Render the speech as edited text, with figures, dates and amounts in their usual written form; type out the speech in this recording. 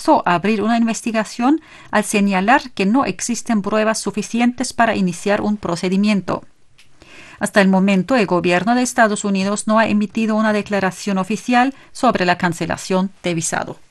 rechazó abrir una investigación al señalar que no existen pruebas suficientes para iniciar un procedimiento. Hasta el momento, el gobierno de Estados Unidos no ha emitido una declaración oficial sobre la cancelación de visado.